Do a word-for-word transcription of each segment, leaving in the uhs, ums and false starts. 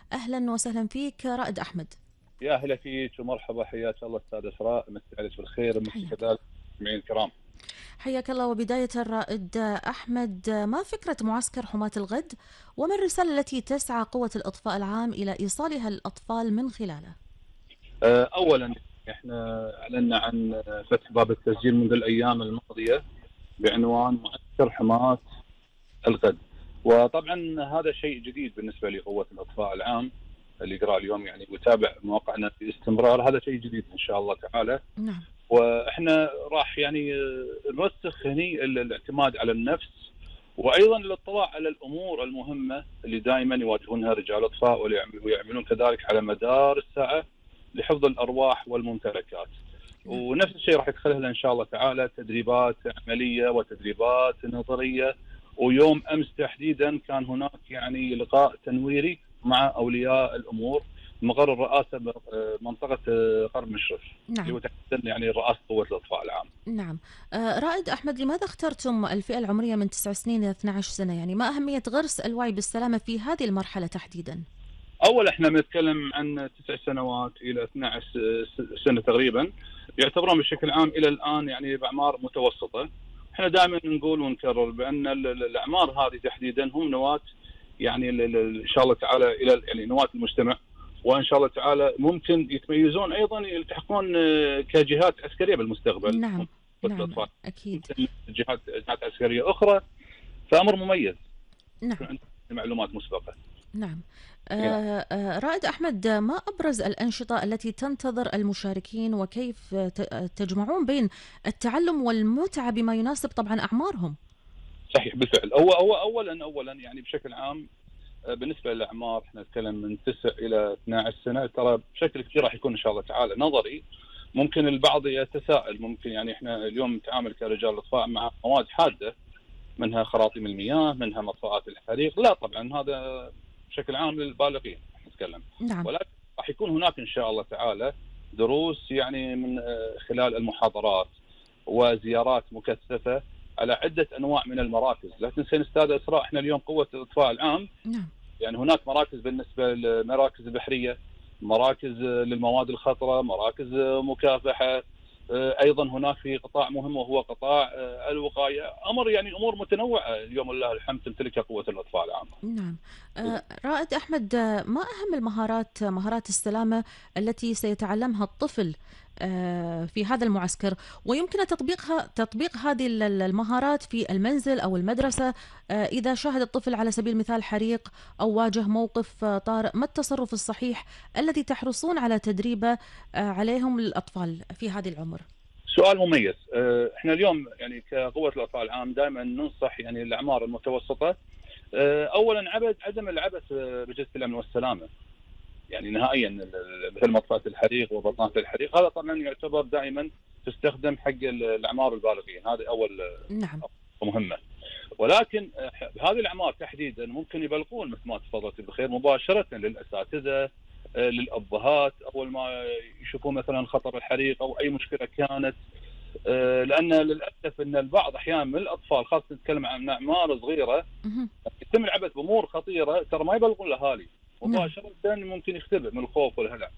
أهلا وسهلا فيك رائد أحمد. يا أهلا فيك ومرحبا، حياك الله أستاذ إسراء، مسي عليك بالخير ومسي حياك كذلك المستمعين الكرام. حياك الله. وبداية الرائد أحمد، ما فكرة معسكر حماة الغد وما الرسالة التي تسعى قوة الإطفاء العام إلى إيصالها للأطفال من خلاله؟ آه، أولا إحنا أعلنا عن فتح باب التسجيل منذ الأيام الماضية بعنوان معسكر حماة الغد، وطبعا هذا شيء جديد بالنسبة لقوة الإطفاء العام اللي يقرأ اليوم يعني ويتابع مواقعنا باستمرار. هذا شيء جديد إن شاء الله تعالى، نعم. واحنا راح يعني نرسخ هني الاعتماد على النفس، وايضا الاطلاع على الامور المهمه اللي دائما يواجهونها رجال الاطفاء ويعملون كذلك على مدار الساعه لحفظ الارواح والممتلكات. نعم. ونفس الشيء راح يدخلها ان شاء الله تعالى تدريبات عمليه وتدريبات نظريه. ويوم امس تحديدا كان هناك يعني لقاء تنويري مع اولياء الامور مقر الرئاسه منطقه قرب مشرف، اللي نعم. هو تحديدا يعني رئاسه قوه الاطفاء العام. نعم. آه، رائد أحمد، لماذا اخترتم الفئة العمرية من تسع سنين إلى اثنتي عشرة سنة؟ يعني ما أهمية غرس الوعي بالسلامة في هذه المرحلة تحديدا؟ اول احنا بنتكلم عن تسع سنوات الى اثنتي عشرة سنه تقريبا، يعتبرون بشكل عام الى الان يعني باعمار متوسطه. احنا دائما نقول ونكرر بان الاعمار هذه تحديدا هم نواه، يعني ان شاء الله تعالى الى يعني نواه المجتمع، وان شاء الله تعالى ممكن يتميزون ايضا يلتحقون كجهات عسكريه بالمستقبل. نعم. نعم. أكيد. جهات جهات عسكريه اخرى، فامر مميز. نعم. عندنا معلومات مسبقه. نعم. آه آه رائد أحمد، ما أبرز الأنشطة التي تنتظر المشاركين وكيف تجمعون بين التعلم والمتعة بما يناسب طبعا أعمارهم؟ صحيح بالفعل. هو هو اولا اولا يعني بشكل عام بالنسبه للاعمار احنا نتكلم من تسع الى اثنتي عشرة سنه، ترى بشكل كثير راح يكون ان شاء الله تعالى نظري. ممكن البعض يتساءل، ممكن يعني احنا اليوم نتعامل كرجال اطفاء مع مواد حاده، منها خراطيم المياه، منها مطفئات الحريق. لا طبعا هذا بشكل عام للبالغين نتكلم، نعم. ولكن راح يكون هناك ان شاء الله تعالى دروس يعني من خلال المحاضرات وزيارات مكثفه على عده انواع من المراكز. لا تنسين استاذ اسراء، احنا اليوم قوه الاطفاء العام نعم. يعني هناك مراكز بالنسبه للمراكز البحريه، مراكز للمواد الخطره، مراكز مكافحه، ايضا هناك في قطاع مهم وهو قطاع الوقايه. امر يعني امور متنوعه اليوم لله الحمد تمتلكها قوه الاطفاء العام. نعم. آه رائد أحمد، ما أهم المهارات مهارات السلامة التي سيتعلمها الطفل آه في هذا المعسكر، ويمكن تطبيقها تطبيق هذه المهارات في المنزل أو المدرسة آه إذا شاهد الطفل على سبيل المثال حريق أو واجه موقف طارئ؟ ما التصرف الصحيح الذي تحرصون على تدريبه آه عليهم للأطفال في هذه العمر؟ سؤال مميز. احنا اليوم يعني كقوه الاطفاء العام دائما ننصح يعني الاعمار المتوسطه اولا عبد عدم العبث بجهاز الامن والسلامه، يعني نهائيا مثل مطفاه الحريق وبطانه الحريق. هذا طبعا يعتبر دائما تستخدم حق الاعمار البالغين، هذه اول نعم. مهمه. ولكن هذه الاعمار تحديدا ممكن يبلغون مثل ما تفضلت بخير مباشره للاساتذه، للابهات اول ما يشوفون مثلا خطر الحريق او اي مشكله كانت، لان للاسف ان البعض احيانا من الاطفال، خاصه نتكلم عن اعمار صغيره، يتم العبث بامور خطيره ترى ما يبلغون الاهالي مباشره، ممكن يختبئ من الخوف والهلع.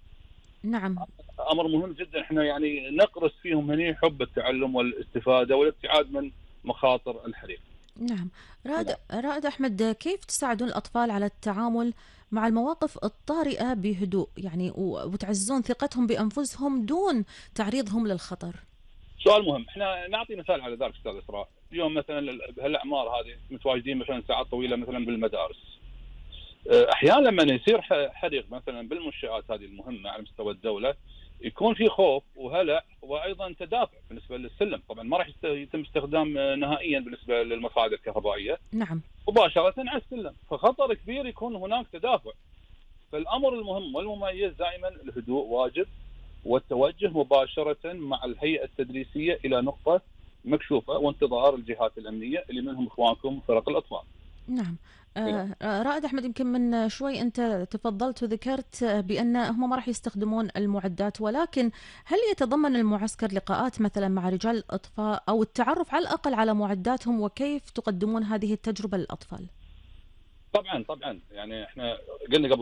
نعم. امر مهم جدا، احنا يعني نقرس فيهم هنا حب التعلم والاستفاده والابتعاد من مخاطر الحريق. نعم. رائد رائد أحمد، كيف تساعدون الأطفال على التعامل مع المواقف الطارئة بهدوء يعني وتعززون ثقتهم بأنفسهم دون تعريضهم للخطر؟ سؤال مهم. احنا نعطي مثال على ذلك استاذ اسراء. اليوم مثلا بهالاعمار هذه متواجدين مثلا ساعات طويله مثلا بالمدارس. احيانا لما يصير حريق مثلا بالمنشات هذه المهمه على مستوى الدوله، يكون في خوف وهلع وايضا تدافع بالنسبه للسلم. طبعا ما راح يتم استخدام نهائيا بالنسبه للمصاعد الكهربائيه نعم. مباشره على السلم، فخطر كبير يكون هناك تدافع. فالامر المهم والمميز دائما الهدوء واجب، والتوجه مباشره مع الهيئه التدريسيه الى نقطه مكشوفه وانتظار الجهات الامنيه اللي منهم اخوانكم فرق الاطفال. نعم. آه رائد أحمد، يمكن من شوي أنت تفضلت وذكرت بأن هم ما راح يستخدمون المعدات، ولكن هل يتضمن المعسكر لقاءات مثلا مع رجال الأطفاء أو التعرف على الأقل على معداتهم وكيف تقدمون هذه التجربة للأطفال؟ طبعا طبعا يعني احنا قلنا قبل